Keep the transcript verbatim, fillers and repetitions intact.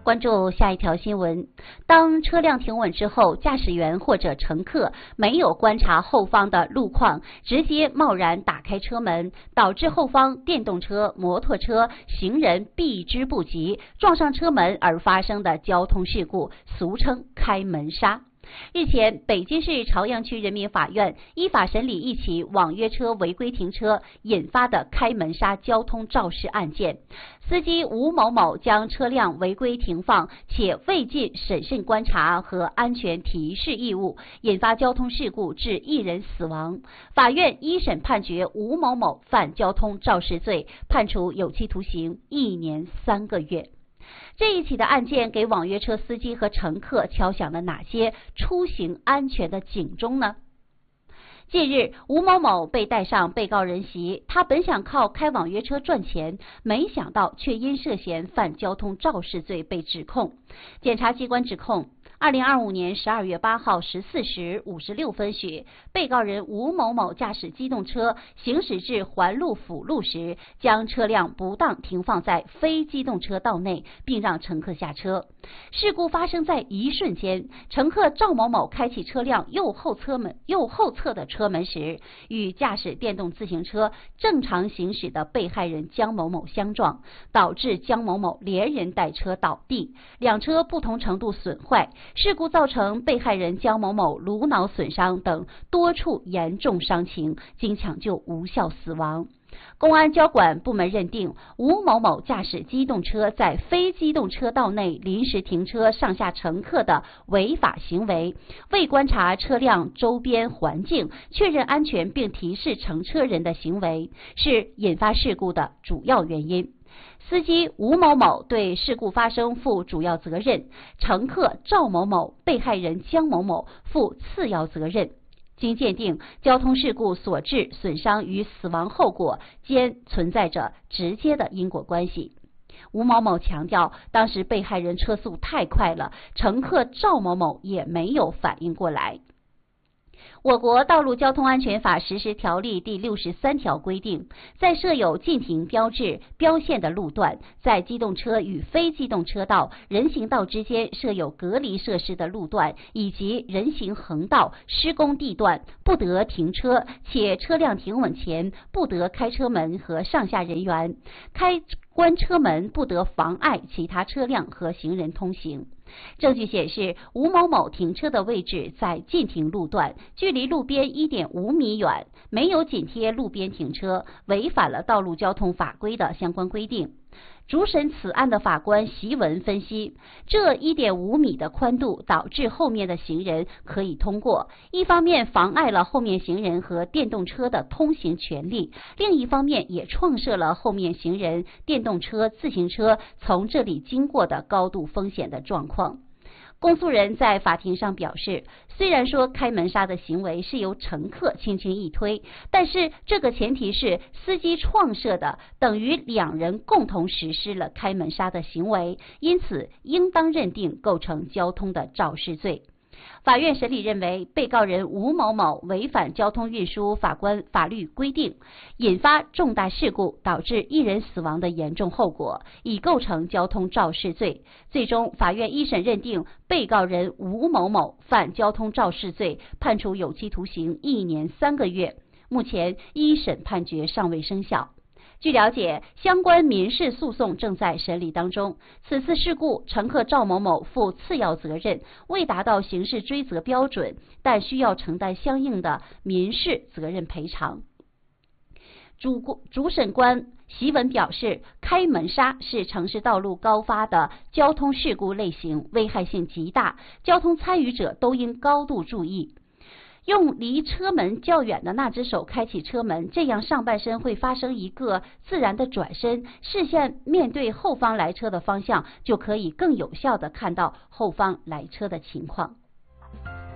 关注下一条新闻。当车辆停稳之后，驾驶员或者乘客没有观察后方的路况，直接贸然打开车门，导致后方电动车、摩托车、行人避之不及，撞上车门而发生的交通事故，俗称开门杀。日前，北京市朝阳区人民法院依法审理一起网约车违规停车引发的开门杀交通肇事案件。司机吴某某将车辆违规停放，且未尽审慎观察和安全提示义务，引发交通事故致一人死亡。法院一审判决吴某某犯交通肇事罪，判处有期徒刑一年三个月。这一起的案件给网约车司机和乘客敲响了哪些出行安全的警钟呢？近日，吴某某被带上被告人席，他本想靠开网约车赚钱，没想到却因涉嫌犯交通肇事罪被指控。检察机关指控，二零二五年十二月八号十四时五十六分许，被告人吴某某驾驶机动车行驶至环路辅路时，将车辆不当停放在非机动车道内，并让乘客下车。事故发生在一瞬间，乘客赵某某开启车辆右后侧门右后侧的车门时，与驾驶电动自行车正常行驶的被害人江某某相撞，导致江某某连人带车倒地，两车不同程度损坏。事故造成被害人江某某颅脑损伤等多处严重伤情，经抢救无效死亡。公安交管部门认定，吴某某驾驶机动车在非机动车道内临时停车上下乘客的违法行为，未观察车辆周边环境，确认安全并提示乘车人的行为，是引发事故的主要原因。司机吴某某对事故发生负主要责任，乘客赵某某、被害人江某某负次要责任。经鉴定，交通事故所致损伤与死亡后果间存在着直接的因果关系。吴某某强调，当时被害人车速太快了，乘客赵某某也没有反应过来。我国道路交通安全法实施条例第六十三条规定，在设有禁停标志、标线的路段，在机动车与非机动车道、人行道之间设有隔离设施的路段以及人行横道、施工地段，不得停车，且车辆停稳前不得开车门和上下人员，开关车门不得妨碍其他车辆和行人通行。证据显示，吴某某停车的位置在禁停路段，距离路边 一点五米远，没有紧贴路边停车，违反了道路交通法规的相关规定。主审此案的法官席文分析，这 一点五米的宽度导致后面的行人可以通过，一方面妨碍了后面行人和电动车的通行权利，另一方面也创设了后面行人、电动车、自行车从这里经过的高度风险的状况。公诉人在法庭上表示，虽然说开门杀的行为是由乘客轻轻一推，但是这个前提是司机创设的，等于两人共同实施了开门杀的行为，因此应当认定构成交通的肇事罪。法院审理认为，被告人吴某某违反交通运输法官法律规定，引发重大事故，导致一人死亡的严重后果，已构成交通肇事罪。最终，法院一审认定被告人吴某某犯交通肇事罪，判处有期徒刑一年三个月。目前，一审判决尚未生效。据了解，相关民事诉讼正在审理当中。此次事故，乘客赵某某负次要责任，未达到刑事追责标准，但需要承担相应的民事责任赔偿。主主审官席文表示，开门杀是城市道路高发的交通事故类型，危害性极大，交通参与者都应高度注意。用离车门较远的那只手开启车门，这样上半身会发生一个自然的转身，视线面对后方来车的方向，就可以更有效地看到后方来车的情况。